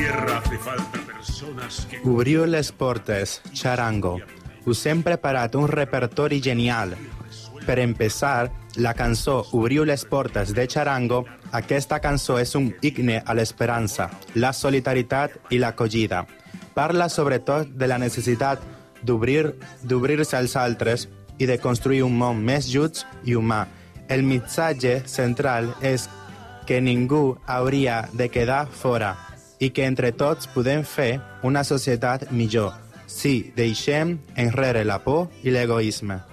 tierra hace falta persones que... Obriu les portes, Charango. Us hem preparat un repertori genial. Per empezar, la cançó Obriu les portes de Charango, aquesta cançó és un himne a l'esperança, la solidaritat i l'acollida. Parla sobretot de la necessitat d'obrir-se als altres i de construir un món més just i humà. El missatge central és que ningú hauria de quedar fora i que entre tots podem fer una societat millor si deixem enrere la por i l'egoisme.